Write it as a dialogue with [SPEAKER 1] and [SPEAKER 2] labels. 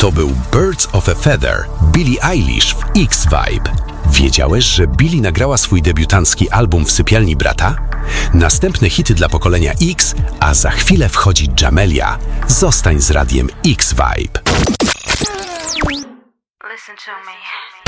[SPEAKER 1] To był Birds of a Feather, Billie Eilish w X-Vibe. Wiedziałeś, że Billie nagrała swój debiutancki album w sypialni brata? Następne hity dla pokolenia X, a za chwilę wchodzi Jamelia. Zostań z radiem X-Vibe.
[SPEAKER 2] Listen to me.